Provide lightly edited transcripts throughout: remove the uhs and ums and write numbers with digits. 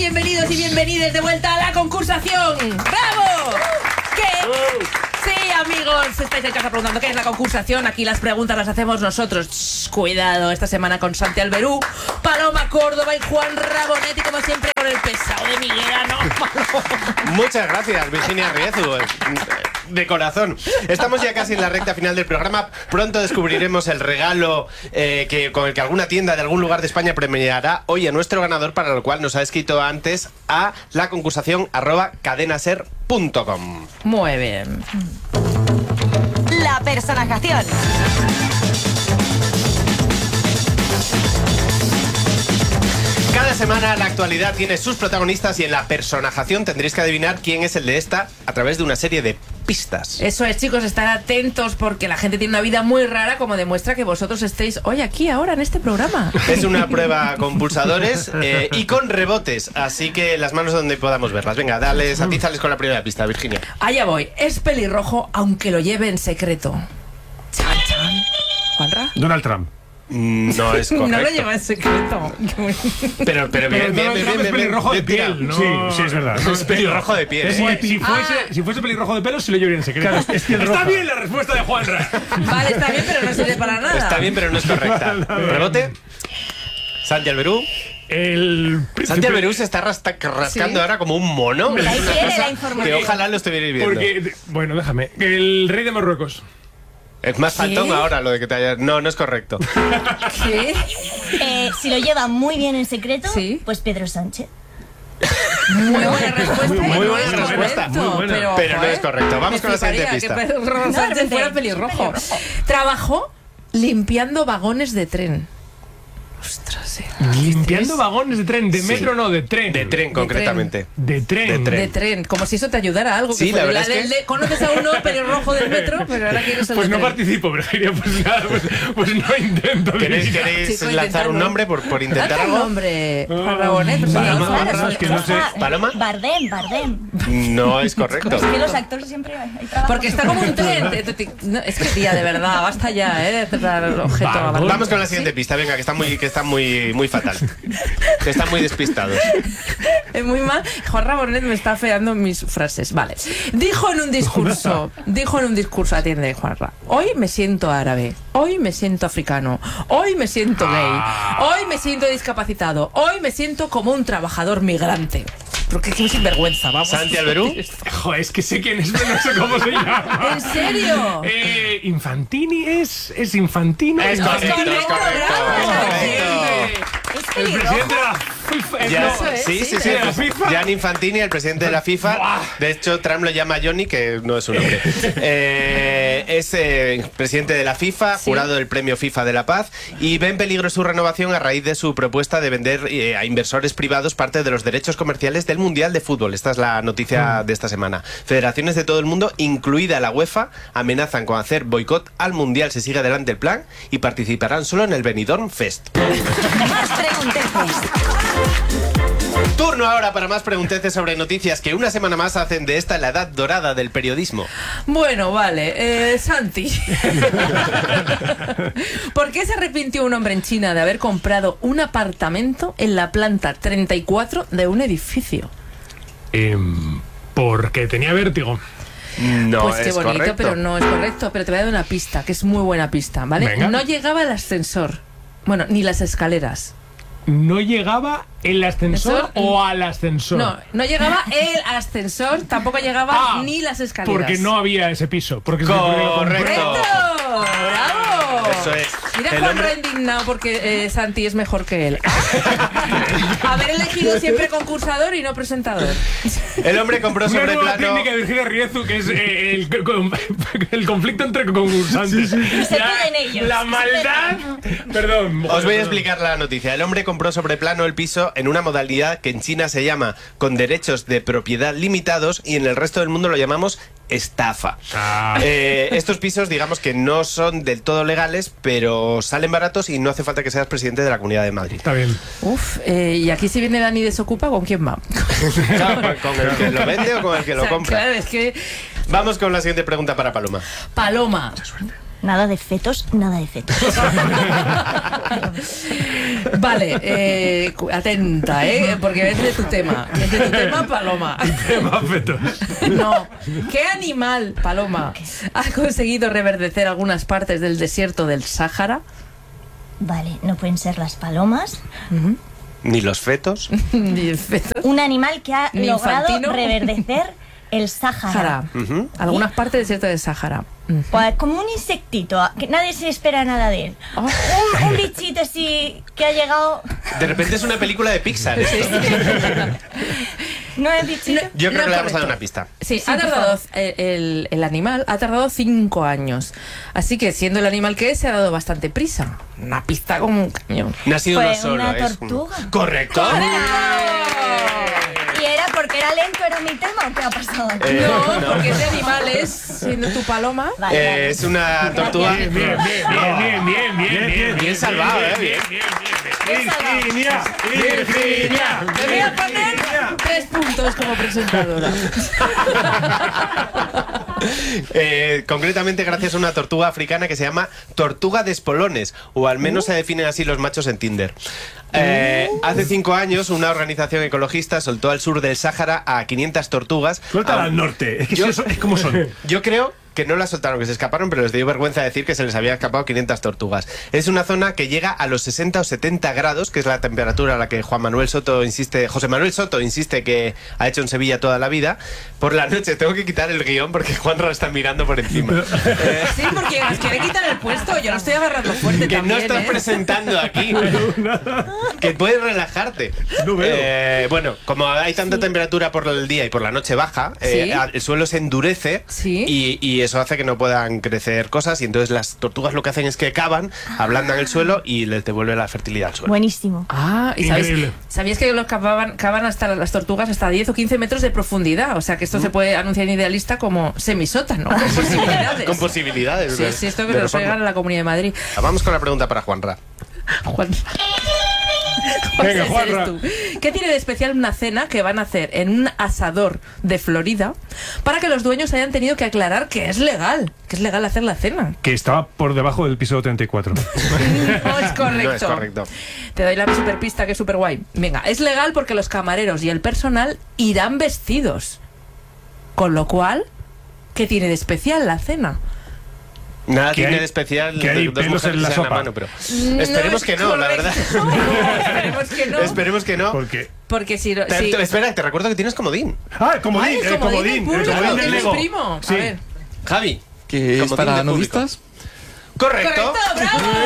bienvenidos y bienvenidas de vuelta a la concursación. ¡Bravo! ¿Qué? Sí, amigos, estáis en casa preguntando qué es la concursación. Aquí las preguntas las hacemos nosotros. Cuidado, esta semana con Santi Alberú, Paloma Córdoba y Juan Rabonetti, como siempre, con el pesado de Miguel Anómalo. Muchas gracias, Virginia Riezu. De corazón. Estamos ya casi en la recta final del programa. Pronto descubriremos el regalo con el que alguna tienda de algún lugar de España premiará hoy a nuestro ganador, para lo cual nos ha escrito antes a la concursación @cadenaser.com. Muy bien. La personajación. Cada semana la actualidad tiene sus protagonistas y en la personajación tendréis que adivinar quién es el de esta a través de una serie de pistas. Eso es, chicos, estar atentos porque la gente tiene una vida muy rara, como demuestra que vosotros estéis hoy aquí, ahora, en este programa. Es una prueba con pulsadores y con rebotes, así que las manos donde podamos verlas. Venga, atízales con la primera pista, Virginia. Allá voy. Es pelirrojo, aunque lo lleve en secreto. Chan, chan. ¿Juanra? Donald Trump. No es correcto. No lo lleva en secreto. Pero bien, Es pelirrojo de piel, ¿no? Sí, es verdad. Es pelirrojo de piel. Si fuese pelirrojo de pelo, sí lo llevaría en secreto. Claro, está bien la respuesta de Juanra. Vale, está bien, pero no sirve para nada. Está bien, pero no es correcta. Rebote. Santi Alberú. Santi Alberú se está rascando ahora como un mono. Ahí tiene la información. Que ojalá lo estuvierais viendo. Porque, bueno, déjame. El rey de Marruecos. Es más faltón ahora lo de que te hayas... No es correcto. ¿Qué? Si lo lleva muy bien en secreto, Sí. pues Pedro Sánchez. Muy buena respuesta. Muy no buena es respuesta. correcto, Muy buena. Pero no es correcto. Vamos me con la siguiente fliparía pista. que Pedro Sánchez fuera pelirrojo. Trabajó limpiando vagones de tren. Ostras, Limpiando vagones de tren. De metro no, de tren. De tren, concretamente. De tren. de tren, como si eso te ayudara a algo. Sí, la verdad es que... Conoces a uno pelirrojo del metro, pero ahora quieres el Pues de no tren. participo, Virginia. Pues nada, pues no intento. ¿Queréis Chico, lanzar intentarlo. un nombre por intentar Lanza el algo? nombre, Juan Rabonet. Paloma, es que no sé. ¿Paloma? Bardem. No es correcto. Es que los actores siempre hay trabajo. Porque está como un tren. No, es que, tía, de verdad, basta ya, de tratar el objeto a balón. Vamos con la siguiente pista, venga, que está muy fatal. Que están muy despistados. Es muy mal. Juan Rabonet me está feando mis frases. Vale. Dijo en un discurso, atiende, Juanra. Hoy me siento árabe. Hoy me siento africano. Hoy me siento gay. Hoy me siento discapacitado. Hoy me siento como un trabajador migrante. Porque es sinvergüenza, vamos. Santi Alberú. Joder, es que sé quién es, pero no sé cómo se llama. ¿En serio? Infantini es Infantino. Es correcto, es correcto. El presidente de la FIFA. Sí, de la FIFA. Gianni Infantini, el presidente de la FIFA. De hecho, Trump lo llama Johnny, que no es su nombre. Es presidente de la FIFA, jurado del premio FIFA de la Paz, y ve en peligro su renovación a raíz de su propuesta de vender a inversores privados parte de los derechos comerciales del Mundial de Fútbol. Esta es la noticia de esta semana. Federaciones de todo el mundo, incluida la UEFA, amenazan con hacer boicot al Mundial si sigue adelante el plan, y participarán solo en el Benidorm Fest. Más pregunteces. Turno ahora para más pregunteces sobre noticias que una semana más hacen de esta la edad dorada del periodismo. Bueno, vale. Santi. ¿Por qué se arrepintió un hombre en China de haber comprado un apartamento en la planta 34 de un edificio? Porque tenía vértigo. No Pues qué es bonito, correcto. pero no es correcto. Pero te voy a dar una pista, que es muy buena pista, ¿vale? Venga. No llegaba el ascensor. Bueno, ni las escaleras. ¿No llegaba el ascensor Ascensor, o al ascensor? No llegaba el ascensor, tampoco llegaba ni las escaleras. Porque no había ese piso. Porque Correcto. ¡Correcto! ¡Bravo! Eso es. Mira El Juanra hombre- indignado porque Santi es mejor que él. Haber elegido siempre concursador y no presentador. El hombre compró Una sobre nueva plano... técnica de Virginia Riezu, que es el conflicto entre concursantes. Se queden ellos. La maldad. Perdón. Os voy a explicar la noticia. El hombre compró sobre plano el piso en una modalidad que en China se llama con derechos de propiedad limitados y en el resto del mundo lo llamamos estafa. Estos pisos, digamos que no son del todo legales, pero salen baratos y no hace falta que seas presidente de la Comunidad de Madrid. Está bien. Uf, y aquí si viene Dani Desocupa, ¿con quién va? Claro, ¿con el que lo vende o con el que O lo sea, compra? claro, es que... Vamos con la siguiente pregunta para Paloma. Paloma, Nada de fetos, nada de fetos. Vale, atenta, porque es de tu tema. Es de tu tema, Paloma. Tema fetos. No. ¿Qué animal, Paloma, ha conseguido reverdecer algunas partes del desierto del Sáhara? Vale, no pueden ser las palomas. Ni los fetos. Ni el feto. Un animal que ha Ni logrado infantino. reverdecer el Sáhara. Algunas partes del desierto del Sáhara. Pues como un insectito, que nadie se espera nada de él. Oh. Un bichito así que ha llegado... De repente es una película de Pixar. ¿No es bichito? Yo creo No que le vamos a correcto. dar una pista. Sí, Sí, ha por tardado, favor. el animal ha tardado 5 años. Así que, siendo el animal que es, se ha dado bastante prisa. Una pista como un cañón. No ha sido Fue uno solo. una es tortuga. Correcto. ¿Y era porque era lento, era mi tema o qué ha pasado? No, no. porque ese animal es, siendo tu paloma... Vale, vale. Es una tortuga. Bien. Bien salvado, Bien. Virginia, Virginia. Me voy a poner 3 puntos como presentadora. Concretamente gracias a una tortuga africana que se llama tortuga de espolones, o al menos se definen así los machos en Tinder. Hace 5 años una organización ecologista soltó al sur del Sáhara a 500 tortugas. Suéltala al norte. Es que Yo- es como son. Yo creo que no las soltaron, que se escaparon, pero les dio vergüenza decir que se les había escapado 500 tortugas. Es una zona que llega a los 60 o 70 grados, que es la temperatura a la que José Manuel Soto insiste que ha hecho en Sevilla toda la vida. Por la noche tengo que quitar el guión porque Juanra está mirando por encima. Sí, porque nos quiere quitar el puesto. Yo lo estoy agarrando fuerte Que también, no estás presentando aquí. Que puedes relajarte. No veo. Bueno, como hay tanta temperatura por el día y por la noche baja, Sí. el suelo se endurece Sí. y eso hace que no puedan crecer cosas, y entonces las tortugas lo que hacen es que cavan, ablandan el suelo y les devuelve la fertilidad al suelo. Buenísimo. Ah, y Increíble. ¿sabíais que los cavan hasta las tortugas hasta 10 o 15 metros de profundidad? O sea que esto se puede anunciar en Idealista como semisótano, con posibilidades. Con posibilidades. Sí, sí, esto que de nos reforma. regalan la Comunidad de Madrid. Vamos con la pregunta para Juanra. Juan. Venga, Ese Juanra. eres tú. ¿Qué tiene de especial una cena que van a hacer en un asador de Florida para que los dueños hayan tenido que aclarar que es legal hacer la cena? Que estaba por debajo del piso 34. No es correcto. No es correcto. Te doy la super pista que es súper guay. Venga, es legal porque los camareros y el personal irán vestidos. Con lo cual, ¿qué tiene de especial la cena? Nada Que tiene hay- de especial que hay dos pelos mujeres en la que se dan sopa. mano, pero esperemos es que no, la verdad. correcto. Esperemos que no. Esperemos que no. Porque. Porque si... Espera, te recuerdo que tienes comodín. Ah, el comodín. Ay, El comodín. del El público, comodín del que eres Lego. primo. Sí. A ver. Javi. Que es Comodín para de público. nudistas. Correcto. ¡Correcto! ¡Bravo!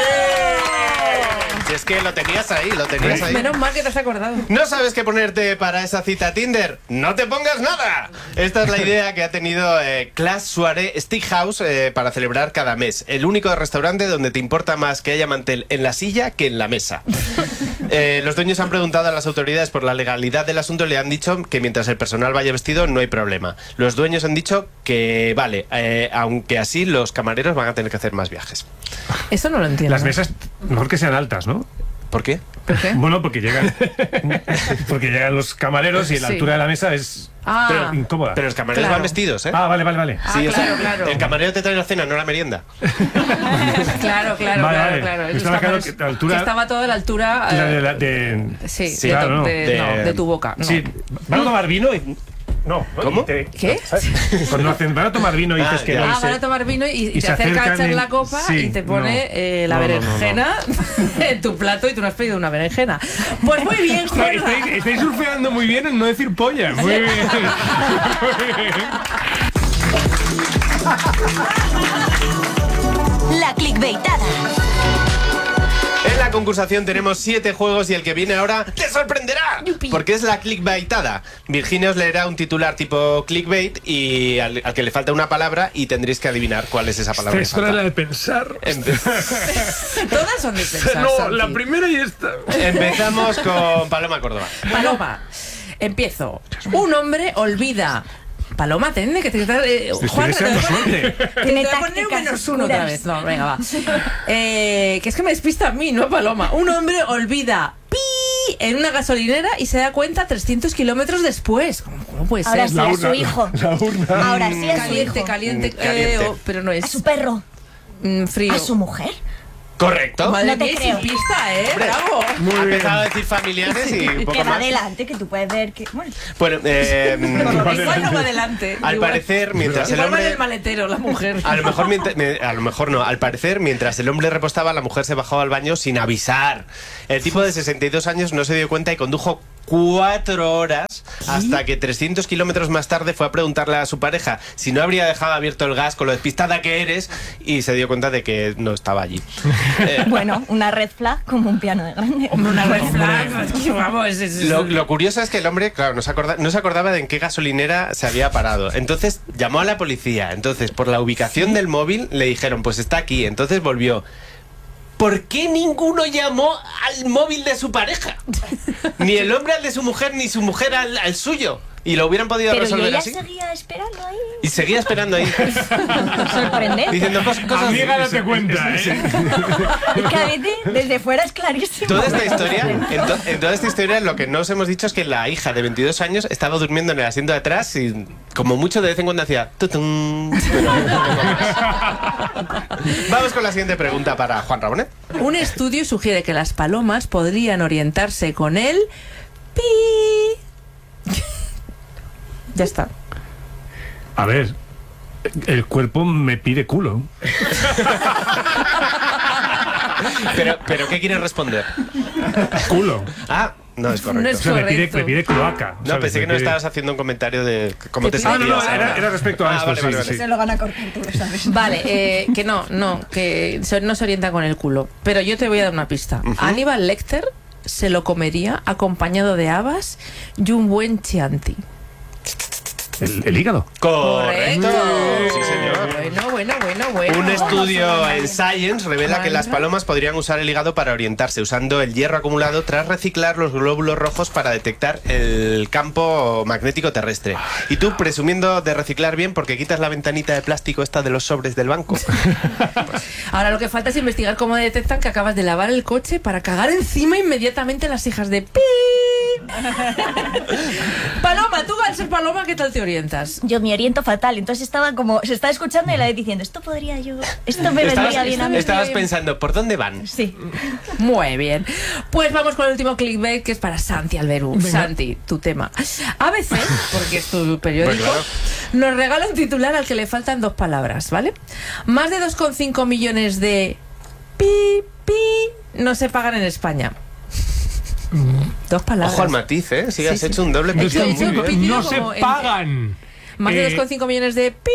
Si es que lo tenías ahí, lo tenías ahí. Menos mal que te has acordado. ¿No sabes qué ponerte para esa cita Tinder? ¡No te pongas nada! Esta es la idea que ha tenido Class Soirée Steakhouse para celebrar cada mes. El único restaurante donde te importa más que haya mantel en la silla que en la mesa. Los dueños han preguntado a las autoridades por la legalidad del asunto y le han dicho que mientras el personal vaya vestido no hay problema. Los dueños han dicho que vale, aunque así los camareros van a tener que hacer más viajes. Eso no lo entiendo. Las mesas, mejor que sean altas, ¿no? ¿Por qué? ¿Por qué? Bueno, porque llegan los camareros y la Sí. altura de la mesa es Ah. incómoda. Pero los camareros Claro. van vestidos, ¿eh? Ah, vale. Ah, Sí, o sea, claro. el camarero te trae la cena, no la merienda. Claro. Vale. Esos Estaba claro camareros- que la altura- que estaba toda la altura... Sí, sí, claro, ¿no? de tu boca. No. Sí, van a tomar vino y... No, ¿Cómo? ¿Qué? Cuando hacen, van a tomar vino y dices que ya. no. y Van se- a tomar vino y y te se acerca a acercan echar en- la copa sí, y te pone la no, no, berenjena en tu plato y tú no has pedido una berenjena. Pues muy bien, Juanra. Estáis surfeando muy bien en no decir polla. Muy bien. La clickbaitada. En la concursación tenemos 7 juegos y el que viene ahora te sorprenderá. Yupi. Porque es la clickbaitada. Virginia os leerá un titular tipo clickbait y al que le falta una palabra y tendréis que adivinar cuál es esa palabra. que Esta era falta. la de pensar. Todas son de pensar, No, Santi. la primera y esta. Empezamos con Paloma Córdoba. Paloma, empiezo. Un hombre olvida. Paloma, tiene que te Estoy deseando suerte. Te Tiene voy a poner un tácticas -1 otra oscuras. vez. No, venga, va. Que es que me despista a mí, no a Paloma. Un hombre olvida pi en una gasolinera y se da cuenta 300 kilómetros después. ¿Cómo puede Ahora ser? sí, a su hijo. La urna. Ahora sí, a su Caliente, hijo. caliente, Caliente. pero no A es. su perro. Frío. ¿A su mujer? Correcto. Madre No te mía, creo. sin pista, ¿eh? Hombre, Bravo. Ha empezado a decir familiares y un Que poco va más. adelante, que tú puedes ver que... Bueno, Bueno, Igual no va adelante. al Igual- parecer, mientras el Igual va en hombre... el maletero la mujer. A lo mejor no. Al parecer, mientras el hombre repostaba, la mujer se bajó al baño sin avisar. El tipo de 62 años no se dio cuenta y condujo 4 horas hasta que 300 kilómetros más tarde fue a preguntarle a su pareja si no habría dejado abierto el gas con lo despistada que eres y se dio cuenta de que no estaba allí. bueno, una red flag como un piano de grande. Hombre, una red flag. Es que, vamos, Lo curioso es que el hombre, claro, no se acordaba de en qué gasolinera se había parado. Entonces llamó a la policía. Entonces, por la ubicación del móvil, le dijeron, pues está aquí. Entonces volvió. ¿Por qué ninguno llamó al móvil de su pareja? Ni el hombre al de su mujer, ni su mujer al suyo. Y lo hubieran podido Pero resolver ella así. seguía esperando ahí. Y seguía esperando ahí. Sorprendente. Diciendo cosas. Amiga, date cuenta, ¿eh? Es que a veces desde fuera es clarísimo. Toda esta historia, en toda esta historia lo que no os hemos dicho es que la hija de 22 años estaba durmiendo en el asiento de atrás y como mucho de vez en cuando hacía tutum. Pero un poco más. Vamos con la siguiente pregunta para Juan Rabonet. Un estudio sugiere que las palomas podrían orientarse con el pi. Ya está. A ver, el cuerpo me pide culo. Pero ¿qué quieres responder? Culo. Ah, no es correcto. No es O sea, me correcto. pide cloaca. No, ¿sabes? pensé que Me no pide- estabas haciendo un comentario de cómo te Ah, sentías. No, no, era respecto a esto, vale, sí, vale, sí, vale. sí. Se lo van a cortar, tú lo sabes. Vale, que no se orienta con el culo. Pero yo te voy a dar una pista. Aníbal Lecter se lo comería acompañado de habas y un buen chianti. El hígado. Correcto. Sí, señor. Bueno. Un estudio en Science revela que las palomas podrían usar el hígado para orientarse, usando el hierro acumulado tras reciclar los glóbulos rojos para detectar el campo magnético terrestre. Y tú, presumiendo de reciclar bien, porque quitas la ventanita de plástico esta de los sobres del banco. Ahora lo que falta es investigar cómo detectan que acabas de lavar el coche para cagar encima inmediatamente las hijas de pi. Paloma, tú al ser paloma, ¿qué tal te orientas? Yo me oriento fatal, entonces estaba como, se estaba escuchando y la vez diciendo, esto podría yo, esto me vendría bien a mí. Estabas pensando, ¿por dónde van? Sí. Muy bien. Pues vamos con el último clickbait, que es para Santi Alberú. Santi, tu tema. ABC, porque es tu periódico, Pues claro. nos regala un titular al que le faltan 2 palabras, ¿vale? Más de 2,5 millones de pi no se pagan en España. 2 palabras. Ojo al matiz, ¿eh? Sí, has sí. hecho un doble No pitido he muy hecho bien. pitido No se como pagan. Más de 2,5 millones de pi.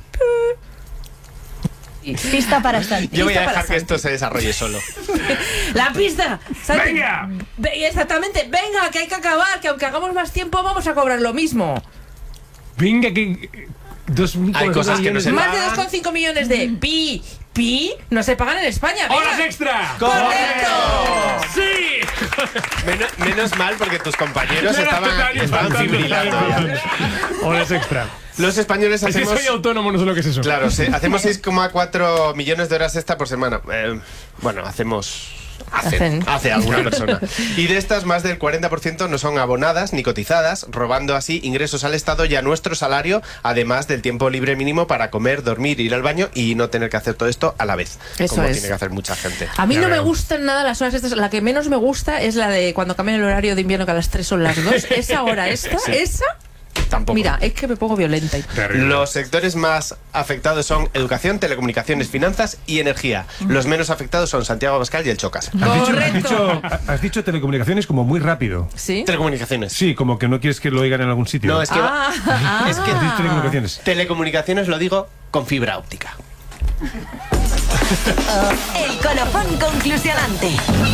Pista para Santi. Yo voy a Pista para dejar que Santi. esto se desarrolle solo. ¡La pista! Santi, ¡Venga! Exactamente, venga, que hay que acabar, que aunque hagamos más tiempo vamos a cobrar lo mismo. Venga, que... Hay cosas que no se Más de pagan. 2,5 millones de pi no se pagan en España. venga. ¡Horas extra! ¡Correcto! ¡Sí! Menos mal porque tus compañeros estaban faltando. fibrilando ya. Horas extra. Los españoles Es que hacemos... soy autónomo, no sé lo que es eso. Claro, hacemos 6,4 millones de horas extra por semana. Bueno, hace alguna persona. Y de estas, más del 40% no son abonadas ni cotizadas, robando así ingresos al Estado y a nuestro salario, además del tiempo libre mínimo para comer, dormir, ir al baño y no tener que hacer todo esto a la vez. Eso como es. tiene que hacer mucha gente. A mí Ya no me veo. gustan nada las horas estas. La que menos me gusta es la de cuando cambian el horario de invierno, que a las 3 son las 2. Esa hora esta, Sí. esa, Tampoco. mira, es que me pongo violenta. Terrible. Los sectores más afectados son educación, telecomunicaciones, finanzas y energía. Los menos afectados son Santiago Abascal y el Chocas. Correcto. Has dicho telecomunicaciones como muy rápido. ¿Sí? Telecomunicaciones. Sí, como que no quieres que lo oigan en algún sitio. No, es que Has dicho telecomunicaciones. telecomunicaciones lo digo con fibra óptica. El colofón conclusionante.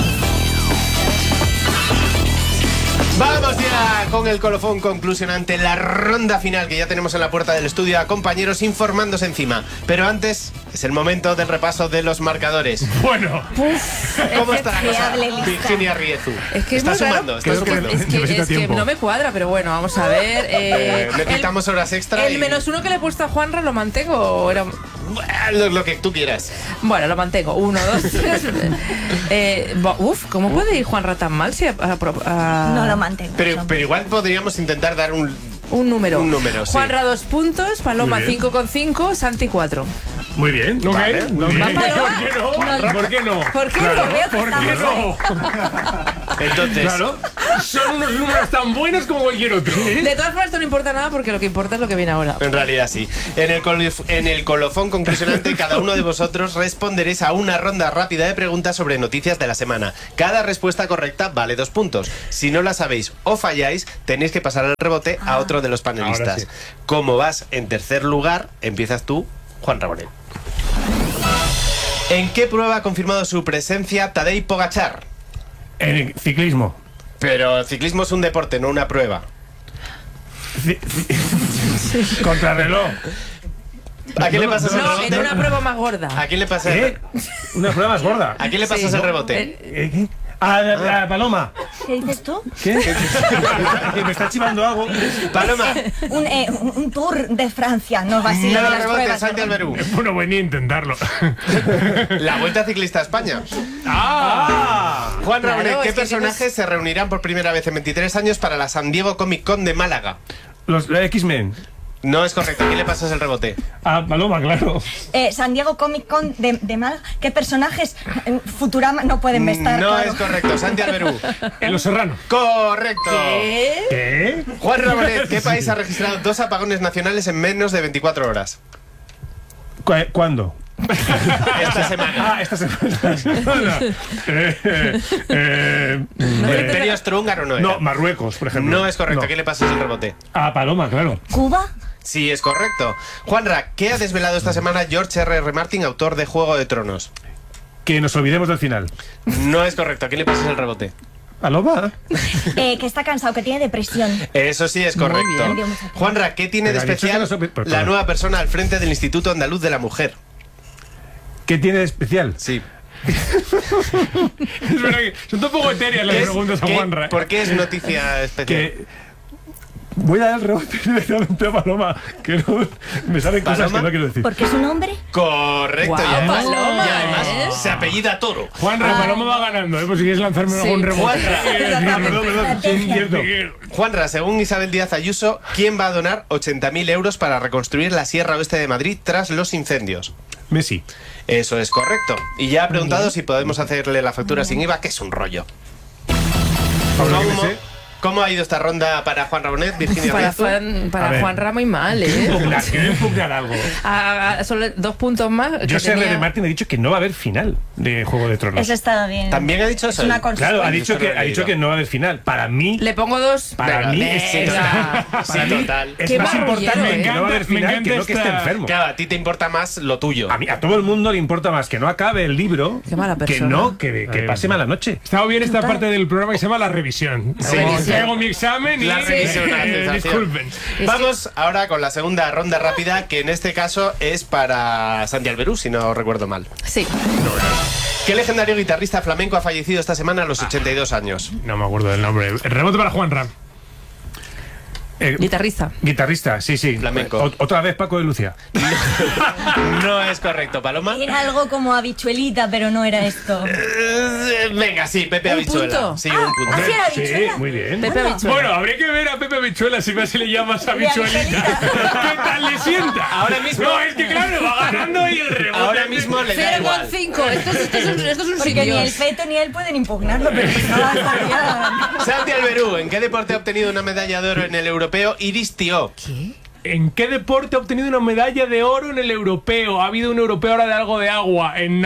Vamos ya con el colofón conclusionante, la ronda final que ya tenemos en la puerta del estudio a compañeros informándose encima. Pero antes es el momento del repaso de los marcadores. Bueno, ¿Cómo está la cosa? fiable lista. Virginia Riezu. Es que es está muy raro. sumando, está Creo que sumando. necesita Es que tiempo. no me cuadra, pero bueno, vamos a ver. Necesitamos horas extra. El y- -1 que le he puesto a Juanra, ¿lo mantengo o era...? Lo que tú quieras. Bueno, lo mantengo. 1, 2, 3. ¿Cómo puede ir Juanra tan mal? Si No lo mantengo. Pero igual podríamos intentar dar un... Un número. Un número, sí. Juanra 2 puntos, Paloma Muy bien. 5,5, Santi 4. Muy bien. ¿No Vale, qué? muy ¿No bien. qué? ¿Por qué no? ¿Por qué Claro, no? ¿por qué no? Entonces, Claro, son unos números tan buenos como cualquier otro. De todas formas, esto no importa nada porque lo que importa es lo que viene ahora. en realidad sí. En el colofón conclusionante, cada uno de vosotros responderéis a una ronda rápida de preguntas sobre noticias de la semana. Cada respuesta correcta vale 2 puntos. Si no la sabéis o falláis, tenéis que pasar el rebote a otro de los panelistas. Ahora sí. Como vas en tercer lugar, empiezas tú, Juan Rabonet. ¿En qué prueba ha confirmado su presencia Tadej Pogačar? En el ciclismo. Pero el ciclismo es un deporte, no una prueba. Contrarreloj. ¿A quién le pasas el No, rebote? en una prueba más gorda. ¿A quién le pasas ¿Qué? Una prueba más gorda. ¿A quién le pasas Sí. el rebote? ¿Qué? A la Paloma. ¿Qué dices tú? ¿Qué? Que me está chivando algo. Paloma, Un tour de Francia, no va a ser no lo de lo las rebote, pruebas. Santi Alberú. Bueno, voy ni a intentarlo. La Vuelta Ciclista a España. Juan Claro, Rabonet, ¿qué es que personajes se reunirán por primera vez en 23 años para la San Diego Comic Con de Málaga? Los X-Men. No es correcto, ¿a quién le pasas el rebote? A Paloma, claro. San Diego Comic Con de Málaga. ¿Qué personajes en Futurama no pueden estar? No claro. es correcto, Santi Alberú. En Los Serranos. Correcto. ¿Qué? Juan Rabonet, ¿qué país ha registrado 2 apagones nacionales en menos de 24 horas? ¿Cuándo? Esta semana. Esta semana. ¿El Imperio Austrohúngaro no era? No, Marruecos, por ejemplo. No es correcto, ¿a No. quién le pasas el rebote? A Paloma, claro. ¿Cuba? Sí, es correcto. Juanra, ¿qué ha desvelado esta semana George R.R. Martin, autor de Juego de Tronos? Que nos olvidemos del final. No es correcto, ¿a quién le pasas el rebote? Paloma. Que está cansado, que tiene depresión. Eso sí es correcto. bien. Juanra, ¿qué tiene de Pero ha dicho que especial no se- pero la claro. nueva persona al frente del Instituto Andaluz de la Mujer? ¿Qué tiene de especial? Sí. Es verdad que son un poco etéreas las preguntas a Juanra. ¿Por qué es noticia especial? Que voy a dar el rebote directamente a Paloma, que no, me salen cosas ¿Paloma? que no quiero decir. ¿Porque es un hombre? Correcto, Guau, y además, Paloma, y además ¿eh? se apellida Toro. Juanra, Paloma va ganando, pues si quieres lanzarme Sí. algún rebote. Juanra. Perdón, sí, cierto. Juanra, según Isabel Díaz Ayuso, ¿quién va a donar 80.000 euros para reconstruir la Sierra Oeste de Madrid tras los incendios? Messi. Eso es correcto. Y ya ha preguntado si podemos hacerle la factura sin IVA, que es un rollo. Ahora que me ¿Cómo, sé. cómo ha ido esta ronda para Juan Rabonet, Virginia Para, Riezu? Juan, A para ver. Juan Ramos y mal, ¿eh? Quiero impugnar algo. Solo 2 puntos más. Yo que sé, tenía- de Martin ha dicho que no va a haber final de Juego de Tronos. Eso está bien. ¿También ha dicho Es eso? una consecuencia. Claro, ha Yo dicho esto no que, lo he ha dicho leído. que no va a haber final. Para mí, Le pongo 2. para mí Venga, es, venga. Sí, total. es Qué más marrullero, importante ¿eh? que no va a haber Me final encanta que no que esté esta- enfermo. Claro, a ti te importa más lo tuyo. A todo el mundo le importa más que no acabe el libro Qué mala que persona. no que pase mala noche. Estaba bien esta parte del programa que se llama La Revisión. Sí. Como traigo mi examen y La revisión, la sensación. disculpen. Vamos ahora con la segunda ronda rápida, que en este caso es para Santi Alberú, si no recuerdo mal. Sí. ¿Qué legendario guitarrista flamenco ha fallecido esta semana a los 82 años? No me acuerdo del nombre. El rebote para Juan Ram. Guitarrista. Guitarrista, sí, sí. Flamenco. Otra vez Paco de Lucia. No es correcto, Paloma. Era algo como habichuelita, pero no era esto. Venga, sí, Pepe ¿Un Habichuela. punto? Sí, un punto. ¿sí era Sí, habichuela? muy bien. Pepe Habichuela. Bueno, habría que ver a Pepe Habichuela si más se le llamas habichuelita. ¿Qué tal le sienta? Ahora mismo- No, es que claro, va ganando y el rebote. Ahora mismo le da igual. 0,5. Esto es un Porque ni el simios. feto ni él pueden impugnarlo, pero no va a estar ya. Santi Alberú, ¿en qué deporte ha obtenido una medalla de oro en el europeo Iris Tío? ¿Qué? ¿En qué deporte ha obtenido una medalla de oro en el europeo? Ha habido un europeo ahora de algo de agua. En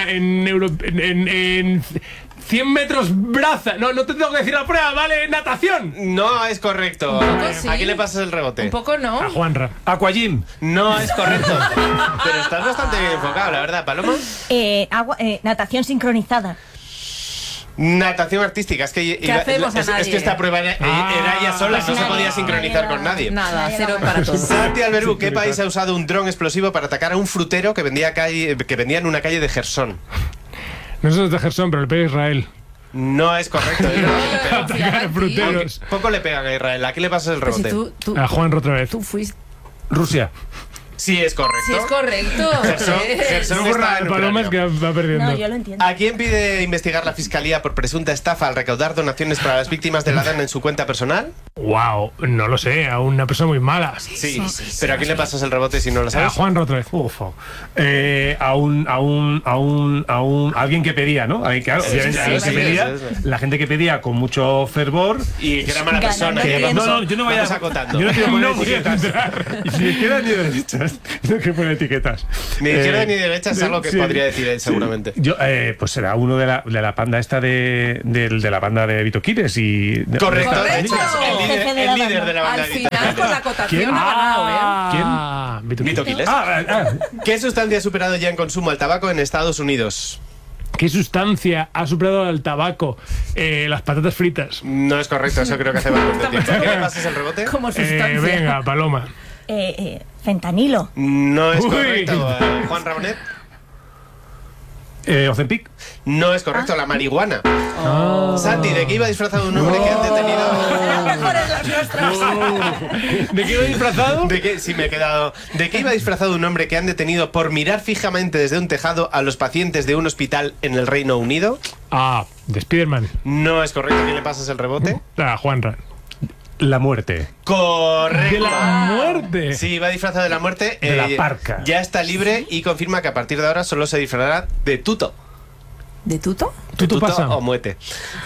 100 metros braza. No, no te tengo que decir la prueba, ¿vale? Natación. No es correcto. Un poco sí. ¿A quién le pasas el rebote? Un poco no. A Juanra. Aquajim. No es correcto. Pero estás bastante bien enfocado, la verdad, Paloma. Natación sincronizada. Natación artística, es que hacemos a es nadie? que esta prueba era ella sola, no se nadie. podía sincronizar con nadie. Nada, 0 para todos. Santi Alberú, ¿qué país ha usado un dron explosivo para atacar a un frutero que vendía en una calle de Gersón? No sé de Gerson, pero el pega Israel. No es correcto. Atacar a fruteros. Poco le pegan a Israel. ¿A quién le pasas el Pues si rebote? tú, A Juan otra vez. tú fuiste. Rusia. Sí, es correcto. Sí, es correcto. Gerson No, está en Paloma es ucraniano. que va perdiendo. No, yo lo entiendo. ¿A quién pide investigar la fiscalía por presunta estafa al recaudar donaciones para las víctimas de la DAN en su cuenta personal? Wow, no lo sé, a una persona muy mala. Sí, pero ¿a quién le pasas el rebote si no lo A sabes? Juan otra vez. Ufo. A alguien que pedía, ¿no? Claro, obviamente, a los que sí, pedía, eso es. la gente que pedía con mucho fervor. Y que era mala persona. Ganando ya vamos- No, yo no voy a. vamos acotando. Yo no quiero poner No voy a etiquetas. Ni de izquierda ni de derechas. No quiero poner etiquetas. Ni de izquierda ni de derecha es algo que sí. podría decir él, seguramente. Yo, pues será uno de la panda esta de la banda de Vito Quiles y. Correcto, de hecho, Correcto. es Jefe de la el líder banda. de la banda. Al final, con la acotación ¿Quién? ha ganado, ¿eh? Ah, Vito Vito Quiles. Quiles. Ah, ¿Qué sustancia ha superado ya en consumo el tabaco en Estados Unidos? ¿Qué sustancia ha superado al tabaco? Las patatas fritas. No es correcto, eso creo que hace bastante tiempo. ¿A quién le pasas el rebote? Como sustancia. Venga, Paloma. Fentanilo. No es Uy. correcto. Juan Rabonet. Ozempic. No es correcto, la marihuana. Ah. Santi, ¿de qué iba disfrazado un hombre que han detenido? Las mejores las nuestras. ¿De qué iba disfrazado? ¿De qué? Sí, me he quedado. ¿De qué iba disfrazado un hombre que han detenido por mirar fijamente desde un tejado a los pacientes de un hospital en el Reino Unido? Ah, de Spiderman. No es correcto. ¿A quién le pasas el rebote? Ah, Juanra. La muerte. Correcto. De la muerte. Sí, va disfrazado de la muerte. De la parca. Ya está libre y confirma que a partir de ahora solo se disfrazará de tuto. ¿De tuto? Tuto pasa. o muete.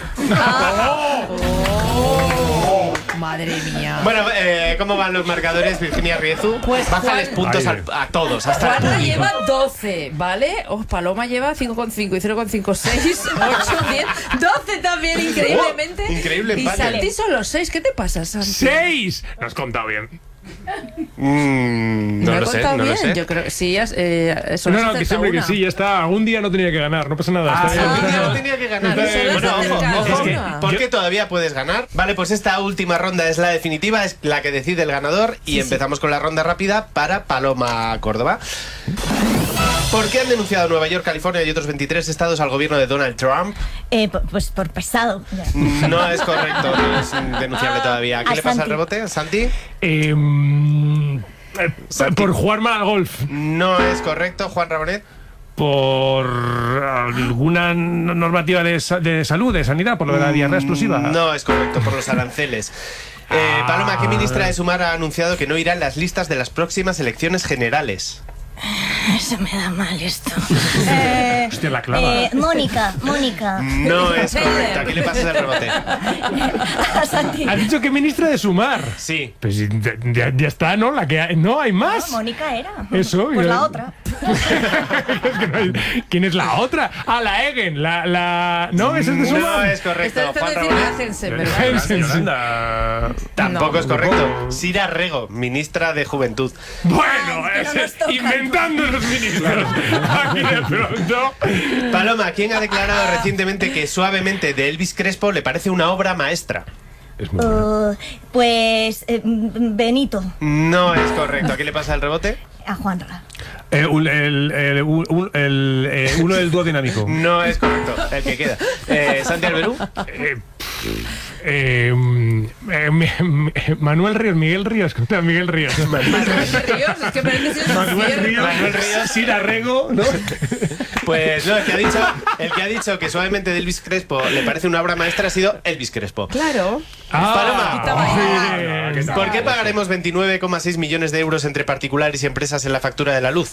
Madre mía. Bueno, ¿cómo van los marcadores, Virginia Riezu? Pues Bájales Juan- puntos Ay, a todos, hasta el Juanra público. lleva 12, ¿vale? Paloma lleva 5,5 y 0,5, 6, 8, 10, 12 también, increíblemente. Oh, increíble Y empate. Santi solo 6, ¿qué te pasa, Santi? ¡6! No has contado bien. No he lo sé, contado no lo bien. sé. Yo creo que sí, solo No, has que acertado siempre que una. sí, ya está. Algún día no tenía que ganar, no pasa nada. Está bien. Algún día no tenía que ganar. Está bien. Bueno, Solo has ojo, acertado ojo, una. porque todavía puedes ganar. Vale, pues esta última ronda es la definitiva, es la que decide el ganador. Y empezamos con la ronda rápida para Paloma Córdoba. ¿Por qué han denunciado Nueva York, California y otros 23 estados al gobierno de Donald Trump? Pues por pesado. Ya. No es correcto, no es denunciable todavía. ¿A qué A le pasa el Santi. rebote? ¿Santi? Por jugar mal al golf. No es correcto. ¿Juan Rabonet? Por alguna normativa de salud, de sanidad, por lo de la diarrea explosiva. No es correcto, por los aranceles. Paloma, ¿qué ministra de Sumar ha anunciado que no irá en las listas de las próximas elecciones generales? Se me da mal esto. Hostia, la clava. Mónica. No es correcto. ¿A quién le pasas el rebote? A Santi. Has dicho que ministra de Sumar. Sí. Pues ya está, ¿no? La que no hay más. No, Mónica era. Eso, Pues yo- la otra. Es que no hay- ¿Quién es la otra? Ah, la Egen. No, esa es de No Sumar. es correcto. Esto Juan es decir, Rabonet. Hansen, ¿verdad? Yolanda. Tampoco No. es correcto. Sira Rego, ministra de Juventud. Bueno, Pero nos toca. inventando los ministros. Aquí de pronto. Paloma, ¿quién ha declarado recientemente que Suavemente de Elvis Crespo le parece una obra maestra? Es muy bueno. Benito. No es correcto. ¿A quién le pasa el rebote? A Juanra. Uno del dúo dinámico. No es correcto. El que queda. Santi Alberú. Manuel Ríos, Miguel Ríos. ¿Cómo Miguel Ríos? Manuel Ríos, es que parece que es Manuel Ríos. Manuel Ríos. Sira Rego, ¿no? Pues no, el que ha dicho que Suavemente de Elvis Crespo le parece una obra maestra ha sido Elvis Crespo. Claro. Paloma, bien. ¿por qué pagaremos 29,6 millones de euros entre particulares y empresas en la factura de la luz?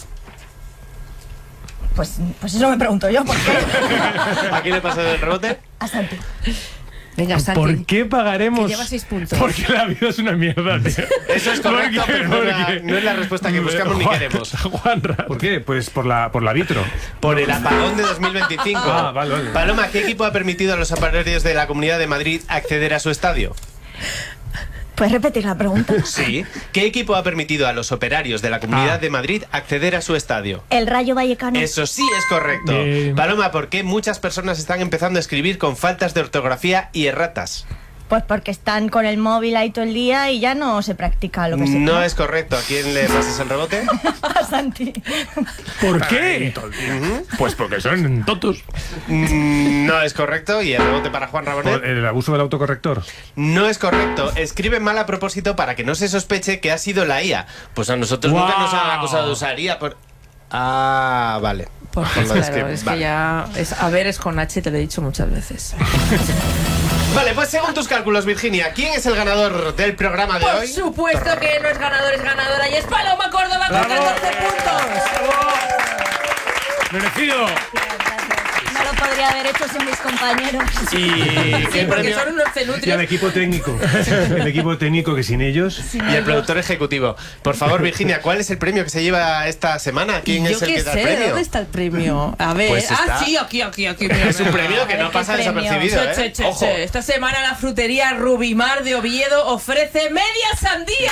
Pues eso me pregunto yo. ¿Por qué? ¿A quién le pasa el rebote? A Santi. Venga, Santi. ¿Por qué pagaremos? Que lleva 6 puntos. Porque la vida es una mierda, tío. Eso es correcto, ¿Por qué? pero no es la respuesta que buscamos ni queremos. Juanra. ¿Por qué? Pues por la vitro. Por el apagón de 2025. Ah, vale. Paloma, ¿qué equipo ha permitido a los operarios de la Comunidad de Madrid acceder a su estadio? ¿Puedes repetir la pregunta? Sí. ¿Qué equipo ha permitido a los operarios de la Comunidad de Madrid acceder a su estadio? El Rayo Vallecano. Eso sí es correcto. Bien. Paloma, ¿por qué muchas personas están empezando a escribir con faltas de ortografía y erratas? Pues porque están con el móvil ahí todo el día y ya no se practica lo que se No es correcto. ¿A quién le pasas el rebote? A Santi. ¿Por qué? Pues porque son tontos. No es correcto. ¿Y el rebote para Juan Rabonet? Por el abuso del autocorrector. No es correcto. Escribe mal a propósito para que no se sospeche que ha sido la IA. Pues a nosotros ¡Guau! nunca nos han acusado de usar IA. Ah, vale. Porque Por lo de claro, escribir. es que Vale. ya... A ver, es con H, te lo he dicho muchas veces. Vale, pues según tus cálculos, Virginia, ¿quién es el ganador del programa de Por hoy? supuesto que no es ganador, es ganadora. Y es Paloma Córdoba con 14 puntos. ¡Merecido! No lo podría haber hecho sin mis compañeros. ¿Y Sí, qué porque premio? son unos Y al cenutrios. equipo técnico. El equipo técnico que sin ellos... Y el productor ejecutivo. Por favor, Virginia, ¿cuál es el premio que se lleva esta semana? ¿Quién Yo es el qué que da el sé, premio? ¿dónde está el premio? A ver, Pues está. sí, aquí. Mira, Es un mira. premio que A ver no qué pasa premio. desapercibido, Che, ¿eh? che, che, Ojo. che. Esta semana la frutería Rubimar de Oviedo ofrece media sandía.